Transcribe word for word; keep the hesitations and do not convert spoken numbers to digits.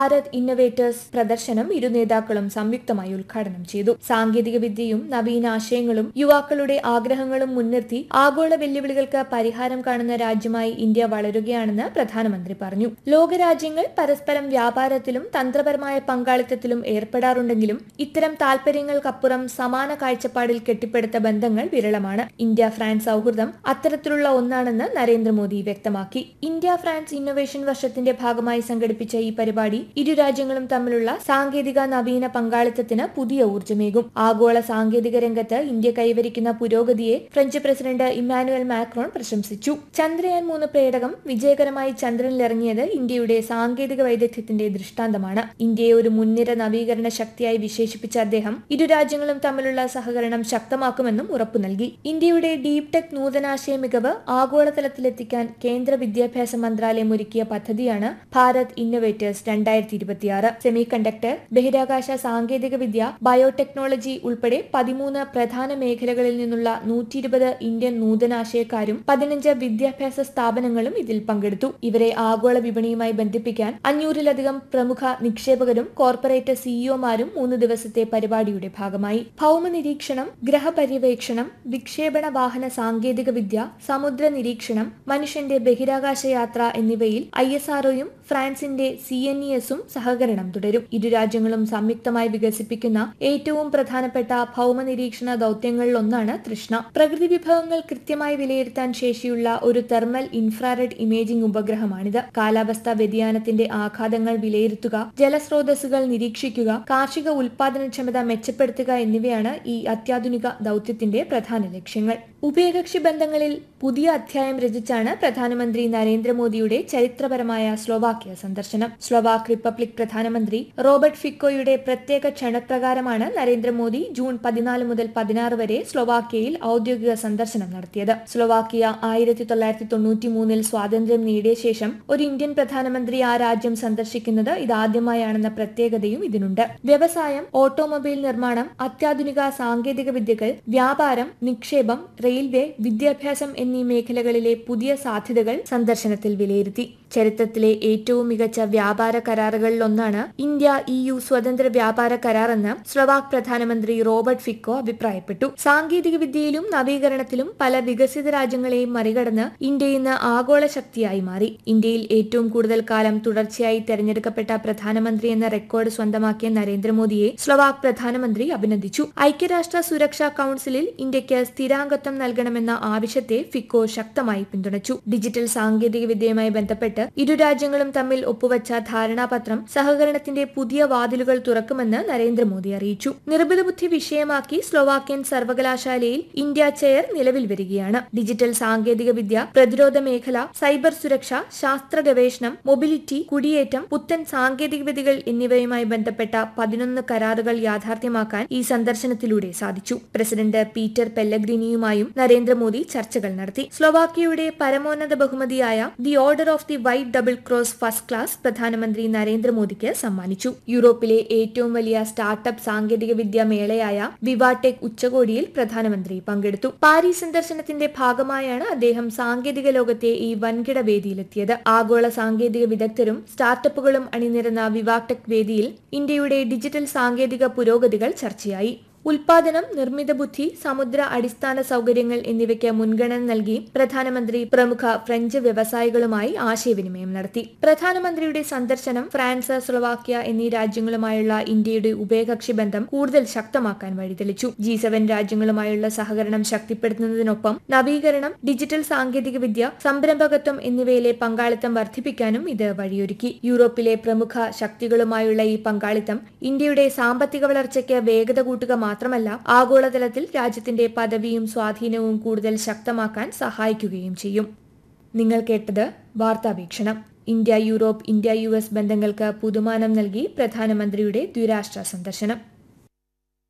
Bharat innovators പ്രദർശനം ഇരു നേതാക്കളും സംയുക്തമായി ഉദ്ഘാടനം ചെയ്തു. സാങ്കേതിക വിദ്യയും നവീന ആശയങ്ങളും യുവാക്കളുടെ ആഗ്രഹങ്ങളും മുൻനിർത്തി ആഗോള വെല്ലുവിളികൾക്ക് പരിഹാരം കാണുന്ന രാജ്യമായി ഇന്ത്യ വളരുകയാണെന്ന് പ്രധാനമന്ത്രി പറഞ്ഞു. ലോകരാജ്യങ്ങൾ പരസ്പരം വ്യാപാരത്തിലും തന്ത്രപരമായ പങ്കാളിത്തത്തിലും ഏർപ്പെടാറുണ്ടെങ്കിലും ഇത്തരം താൽപര്യങ്ങൾക്കപ്പുറം സമാന കാഴ്ചപ്പാടിൽ കെട്ടിപ്പടുത്ത ബന്ധങ്ങൾ വിരളമാണ്. ഇന്ത്യ ഫ്രാൻസ് സൗഹൃദം അത്തരത്തിലുള്ള ഒന്നാണെന്ന് നരേന്ദ്രമോദി വ്യക്തമാക്കി. ഇന്ത്യ ഫ്രാൻസ് ഇന്നൊവേഷൻ വർഷത്തിന്റെ ഭാഗമായി സംഘടിപ്പിച്ച ഈ പരിപാടി ഇരു രാജ്യങ്ങളും തമ്മിലുള്ള സാങ്കേതിക നവീന പങ്കാളിത്തത്തിന് പുതിയ ഊർജ്ജമേകും. ആഗോള സാങ്കേതിക രംഗത്ത് ഇന്ത്യ കൈവരിക്കുന്ന പുരോഗതിയെ ഫ്രഞ്ച് പ്രസിഡന്റ് ഇമ്മാനുവൽ മാക്രോൺ പ്രശംസിച്ചു. ചന്ദ്രയാൻ മൂന്ന് പേടകം വിജയകരമായി ചന്ദ്രനിലിറങ്ങിയത് ഇന്ത്യയുടെ സാങ്കേതിക വൈദഗ്ധ്യത്തിന്റെ ദൃഷ്ടാന്തമാണ്. ഇന്ത്യയെ ഒരു മുൻനിര നവീകരണ ശക്തിയായി വിശേഷിപ്പിച്ച അദ്ദേഹം ഇരു രാജ്യങ്ങളും തമ്മിലുള്ള സഹകരണം ശക്തമാക്കുമെന്നും ഉറപ്പു നൽകി. ഇന്ത്യയുടെ ഡീപ് ടെക് നൂതനാശയ മികവ് ആഗോളതലത്തിലെത്തിക്കാൻ കേന്ദ്ര വിദ്യാഭ്യാസ മന്ത്രാലയം ഒരുക്കിയ പദ്ധതിയാണ് ഭാരത് ഇന്നൊവേറ്റേഴ്സ് രണ്ടായിരത്തി ഇരുപത്തിയാറ്. സെമി കണ്ടക്ടർ, ബഹിരാകാശ സാങ്കേതിക വിദ്യ, ബയോടെക്നോളജി ഉൾപ്പെടെ പതിമൂന്ന് പ്രധാന മേഖലകളിൽ നിന്നുള്ള നൂറ്റി ഇരുപത് ഇന്ത്യൻ നൂതനാശയക്കാരും പതിനഞ്ച് വിദ്യാഭ്യാസ സ്ഥാപനങ്ങളും ഇതിൽ പങ്കെടുത്തു. ഇവരെ ആഗോള വിപണിയുമായി ബന്ധിപ്പിക്കാൻ അഞ്ഞൂറിലധികം പ്രമുഖ നിക്ഷേപകരും കോർപ്പറേറ്റ് സിഇഒമാരും മൂന്ന് ദിവസത്തെ പരിപാടിയുടെ ഭാഗമായി. ഭൗമ നിരീക്ഷണം, ഗ്രഹപര്യവേക്ഷണം, വിക്ഷേപണ വാഹന സാങ്കേതിക വിദ്യ, സമുദ്ര നിരീക്ഷണം, മനുഷ്യന്റെ ബഹിരാകാശ യാത്ര എന്നിവയിൽ ഐ എസ് ആർഒയും ഫ്രാൻസിന്റെ സി എൻ ഇ എസും സഹകരണം തുടരും. ഇരു രാജ്യങ്ങളും സംയുക്തമായി വികസിപ്പിക്കുന്ന ഏറ്റവും പ്രധാനപ്പെട്ട ഭൗമ നിരീക്ഷണ ദൌത്യങ്ങളിലൊന്നാണ് തൃഷ്ണ. പ്രകൃതി വിഭവങ്ങൾ കൃത്യമായി വിലയിരുത്താൻ ശേഷിയുള്ള ഒരു തെർമൽ ഇൻഫ്രാറെഡ് ഇമേജിംഗ് ഉപഗ്രഹമാണിത്. കാലാവസ്ഥാ വ്യതിയാനത്തിന്റെ ആഘാതങ്ങൾ വിലയിരുത്തുക, ജലസ്രോതസ്സുകൾ നിരീക്ഷിക്കുക, കാർഷിക ഉൽപാദനക്ഷമത മെച്ചപ്പെടുത്തുക എന്നിവയാണ് ഈ അത്യാധുനിക ദൌത്യത്തിന്റെ പ്രധാന ലക്ഷ്യങ്ങൾ. ഉഭയകക്ഷി ബന്ധങ്ങളിൽ പുതിയ അധ്യായം രചിച്ചാണ് പ്രധാനമന്ത്രി നരേന്ദ്രമോദിയുടെ ചരിത്രപരമായ സ്ലോവാക്യ സന്ദർശനം. സ്ലോവാക് റിപ്പബ്ലിക് പ്രധാനമന്ത്രി റോബർട്ട് ഫിക്കോയുടെ പ്രത്യേക ക്ഷണപ്രകാരമാണ് നരേന്ദ്രമോദി ജൂൺ പതിനാല് മുതൽ പതിനാറ് വരെ സ്ലോവാക്യയിൽ ഔദ്യോഗിക സന്ദർശനം നടത്തിയത്. സ്ലോവാക്യ ആയിരത്തി തൊള്ളായിരത്തി തൊണ്ണൂറ്റി മൂന്നിൽ സ്വാതന്ത്ര്യം നേടിയ ശേഷം ഒരു ഇന്ത്യൻ പ്രധാനമന്ത്രി ആ രാജ്യം സന്ദർശിക്കുന്നത് ഇതാദ്യമായാണെന്ന പ്രത്യേകതയും ഇതിനുണ്ട്. വ്യവസായം, ഓട്ടോമൊബൈൽ നിർമ്മാണം, അത്യാധുനിക സാങ്കേതിക വിദ്യകൾ, വ്യാപാരം, നിക്ഷേപം, റെയിൽവേ, വിദ്യാഭ്യാസം എന്നീ മേഖലകളിലെ പുതിയ സാധ്യതകൾ സന്ദർശനത്തിൽ വിലയിരുത്തി. ചരിത്രത്തിലെ ഏറ്റവും മികച്ച വ്യാപാര കരാറുകളിലൊന്നാണ് ഇന്ത്യ ഇ യു സ്വതന്ത്ര വ്യാപാര കരാറെന്ന് സ്ലോവാക് പ്രധാനമന്ത്രി റോബർട്ട് ഫിക്കോ അഭിപ്രായപ്പെട്ടു. സാങ്കേതിക വിദ്യയിലും നവീകരണത്തിലും പല വികസിത രാജ്യങ്ങളെയും മറികടന്ന് ഇന്ത്യ ഇന്ന് ആഗോള ശക്തിയായി മാറി. ഇന്ത്യയിൽ ഏറ്റവും കൂടുതൽ കാലം തുടർച്ചയായി തെരഞ്ഞെടുക്കപ്പെട്ട പ്രധാനമന്ത്രി എന്ന റെക്കോർഡ് സ്വന്തമാക്കിയ നരേന്ദ്രമോദിയെ സ്ലോവാക് പ്രധാനമന്ത്രി അഭിനന്ദിച്ചു. ഐക്യരാഷ്ട്ര സുരക്ഷാ കൌൺസിലിൽ ഇന്ത്യക്ക് സ്ഥിരാംഗത്വം നൽകണമെന്ന ആവശ്യത്തെ ഫിക്കോ ശക്തമായി പിന്തുണച്ചു. ഡിജിറ്റൽ സാങ്കേതിക വിദ്യയുമായി ബന്ധപ്പെട്ട് ഇരു രാജ്യങ്ങളും തമ്മിൽ ഒപ്പുവച്ച ധാരണാപത്രം സഹകരണത്തിന്റെ പുതിയ വാതിലുകൾ തുറക്കുമെന്ന് നരേന്ദ്രമോദി അറിയിച്ചു. നിർമ്മിത ബുദ്ധി വിഷയമാക്കി സ്ലോവാക്യൻ സർവകലാശാലയിൽ ഇന്ത്യ ചെയർ നിലവിൽ വരികയാണ്. ഡിജിറ്റൽ സാങ്കേതിക വിദ്യ, പ്രതിരോധ മേഖല, സൈബർ സുരക്ഷ, ശാസ്ത്ര ഗവേഷണം, മൊബിലിറ്റി, കുടിയേറ്റം, പുത്തൻ സാങ്കേതിക വിദ്യകൾ എന്നിവയുമായി ബന്ധപ്പെട്ട പതിനൊന്ന് കരാറുകൾ യാഥാർത്ഥ്യമാക്കാൻ ഈ സന്ദർശനത്തിലൂടെ സാധിച്ചു. പ്രസിഡന്റ് പീറ്റർ പെല്ലഗ്രിനിയുമായും നരേന്ദ്രമോദി ചർച്ചകൾ നടത്തി. സ്ലോവാക്യയുടെ പരമോന്നത ബഹുമതിയായ the order of the white double cross first class പ്രധാനമന്ത്രി നരേന്ദ്രമോദിക്ക് സമ്മാനിച്ചു. യൂറോപ്പിലെ ഏറ്റവും വലിയ സ്റ്റാർട്ടപ്പ് സാങ്കേതിക വിദ്യ മേളയായ വിവാടെക് ഉച്ചകോടിയിൽ പ്രധാനമന്ത്രി പങ്കെടുത്തു. പാരീസ് സന്ദർശനത്തിന്റെ ഭാഗമായാണ് അദ്ദേഹം സാങ്കേതിക ലോകത്തെ ഈ വൻകിട വേദിയിലെത്തിയത്. ആഗോള സാങ്കേതിക വിദഗ്ധരും സ്റ്റാർട്ടപ്പുകളും അണിനിരന്ന വിവാടെക് വേദിയിൽ ഇന്ത്യയുടെ ഡിജിറ്റൽ സാങ്കേതിക പുരോഗതികൾ ചർച്ചയായി. ഉൽപാദനം, നിർമ്മിത ബുദ്ധി, സമുദ്ര അടിസ്ഥാന സൗകര്യങ്ങൾ എന്നിവയ്ക്ക് മുൻഗണന നൽകി പ്രധാനമന്ത്രി പ്രമുഖ ഫ്രഞ്ച് വ്യവസായികളുമായി ആശയവിനിമയം നടത്തി. പ്രധാനമന്ത്രിയുടെ സന്ദർശനം ഫ്രാൻസ്, സ്ലോവാക്യ എന്നീ രാജ്യങ്ങളുമായുള്ള ഇന്ത്യയുടെ ഉഭയകക്ഷി ബന്ധം കൂടുതൽ ശക്തമാക്കാൻ വഴിതെളിച്ചു. ജി സെവൻ രാജ്യങ്ങളുമായുള്ള സഹകരണം ശക്തിപ്പെടുത്തുന്നതിനൊപ്പം നവീകരണം, ഡിജിറ്റൽ സാങ്കേതിക വിദ്യ, സംരംഭകത്വം എന്നിവയിലെ പങ്കാളിത്തം വർദ്ധിപ്പിക്കാനും ഇത് വഴിയൊരുക്കി. യൂറോപ്പിലെ പ്രമുഖ ശക്തികളുമായുള്ള ഈ പങ്കാളിത്തം ഇന്ത്യയുടെ സാമ്പത്തിക വളർച്ചയ്ക്ക് വേഗത കൂട്ടുക മാത്രമല്ല ആഗോളതലത്തിൽ രാജ്യത്തിന്റെ പദവിയും സ്വാധീനവും കൂടുതൽ ശക്തമാക്കാൻ സഹായിക്കുകയും ചെയ്യും. നിങ്ങൾ കേട്ടത് വാർത്താവീക്ഷണം. India Europe, India U S ബന്ധങ്ങൾക്ക് പുതുമാനം നൽകി പ്രധാനമന്ത്രിയുടെ ദ്വിരാഷ്ട്ര സന്ദർശനം.